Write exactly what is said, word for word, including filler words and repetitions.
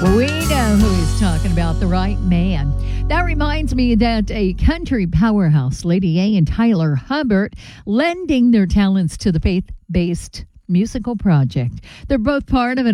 We know who he's talking about, the right man. That reminds me that a country powerhouse, Lady A and Tyler Hubbard, lending their talents to the faith-based musical project. They're both part of an